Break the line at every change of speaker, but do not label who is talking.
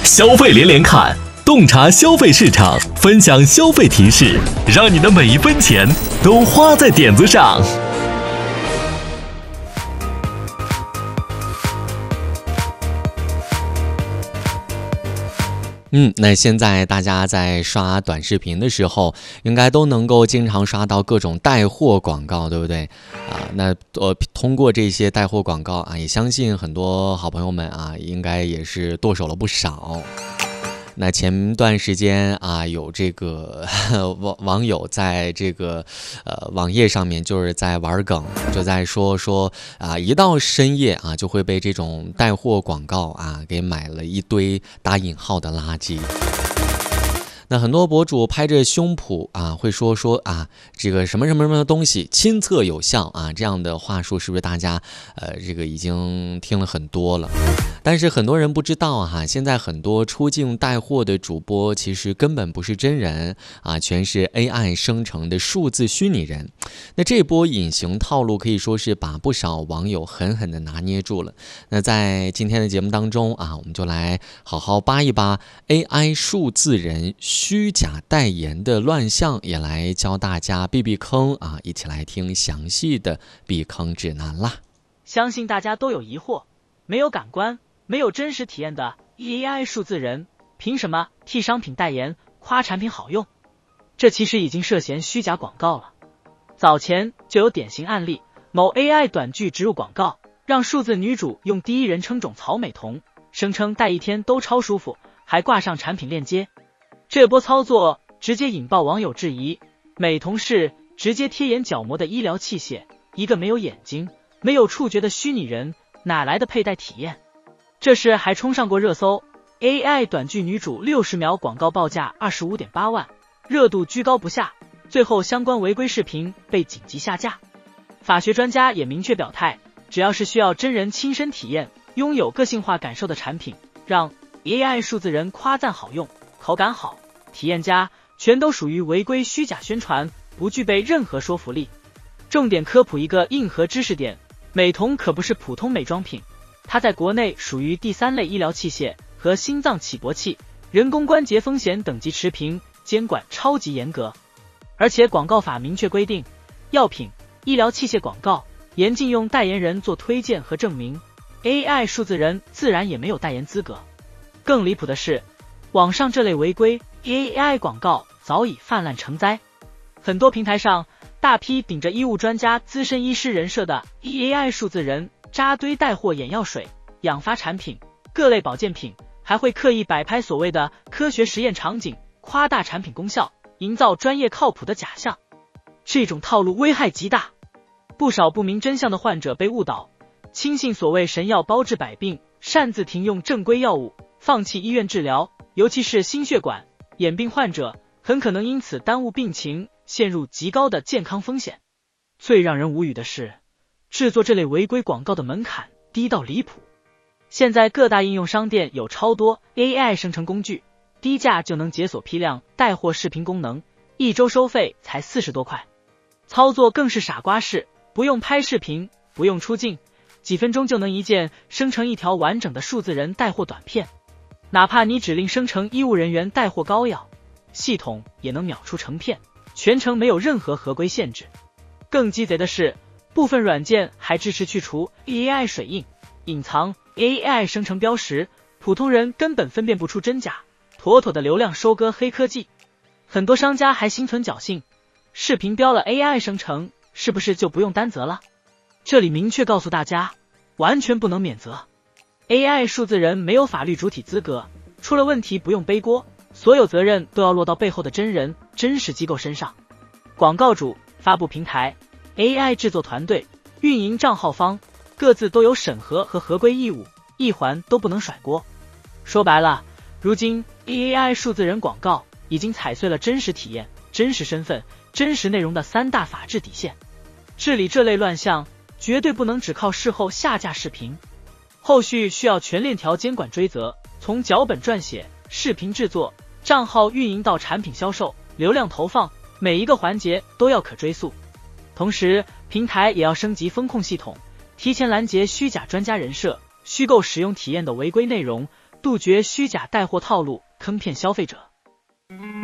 消费连连看，洞察消费市场，分享消费提示，让你的每一分钱都花在点子上。
那现在大家在刷短视频的时候，应该都能够经常刷到各种带货广告，对不对？通过这些带货广告啊，也相信很多好朋友们啊，应该也是剁手了不少。那前段时间啊，有这个网友在这个网页上面就是在玩梗，就在说啊，一到深夜啊，就会被这种带货广告啊给买了一堆打引号的垃圾。那很多博主拍着胸脯啊，会说啊，这个什么什么什么的东西亲测有效啊，这样的话术是不是大家这个已经听了很多了？但是很多人不知道哈，现在很多出镜带货的主播其实根本不是真人啊，全是 AI 生成的数字虚拟人。那这波隐形套路可以说是把不少网友狠狠地拿捏住了。那在今天的节目当中啊，我们就来好好扒一扒 AI 数字人虚假代言的乱象，也来教大家避坑啊！一起来听详细的避坑指南啦。
相信大家都有疑惑，没有感官、没有真实体验的 AI 数字人，凭什么替商品代言、夸产品好用？这其实已经涉嫌虚假广告了。早前就有典型案例，某 AI 短剧植入广告，让数字女主用第一人称种曹美瞳，声称戴一天都超舒服，还挂上产品链接。这波操作直接引爆网友质疑，美瞳是直接贴眼角膜的医疗器械，一个没有眼睛、没有触觉的虚拟人，哪来的佩戴体验？这事还冲上过热搜， AI 短剧女主60秒广告报价 25.8 万，热度居高不下，最后相关违规视频被紧急下架。法学专家也明确表态，只要是需要真人亲身体验、拥有个性化感受的产品，让 AI 数字人夸赞好用、口感好、体验佳，全都属于违规虚假宣传，不具备任何说服力。重点科普一个硬核知识点，美瞳可不是普通美妆品，它在国内属于第3类医疗器械，和心脏起搏器、人工关节风险等级持平，监管超级严格。而且广告法明确规定，药品、医疗器械广告严禁用代言人做推荐和证明， AI 数字人自然也没有代言资格。更离谱的是，网上这类违规 AI 广告早已泛滥成灾，很多平台上大批顶着医务专家、资深医师人设的 AI 数字人扎堆带货眼药水、养发产品、各类保健品，还会刻意摆拍所谓的科学实验场景，夸大产品功效，营造专业靠谱的假象。这种套路危害极大，不少不明真相的患者被误导，轻信所谓神药包治百病，擅自停用正规药物，放弃医院治疗，尤其是心血管、眼病患者，很可能因此耽误病情，陷入极高的健康风险。最让人无语的是，制作这类违规广告的门槛低到离谱。现在各大应用商店有超多 AI 生成工具，低价就能解锁批量带货视频功能，1周收费才40多块。操作更是傻瓜式，不用拍视频，不用出镜，几分钟就能一键生成一条完整的数字人带货短片。哪怕你指令生成医务人员带货膏药，系统也能秒出成片，全程没有任何合规限制。更鸡贼的是，部分软件还支持去除 AI 水印，隐藏 AI 生成标识，普通人根本分辨不出真假，妥妥的流量收割黑科技。很多商家还心存侥幸，视频标了 AI 生成，是不是就不用担责了？这里明确告诉大家，完全不能免责。AI 数字人没有法律主体资格，出了问题不用背锅，所有责任都要落到背后的真人、真实机构身上。广告主、发布平台、AI 制作团队、运营账号方，各自都有审核和合规义务，一环都不能甩锅。说白了，如今 AI 数字人广告已经踩碎了真实体验、真实身份、真实内容的3大法治底线。治理这类乱象，绝对不能只靠事后下架视频，后续需要全链条监管追责，从脚本撰写、视频制作、账号运营到产品销售、流量投放，每一个环节都要可追溯。同时，平台也要升级风控系统，提前拦截虚假专家人设、虚构使用体验的违规内容， 杜绝虚假带货套路，坑骗消费者。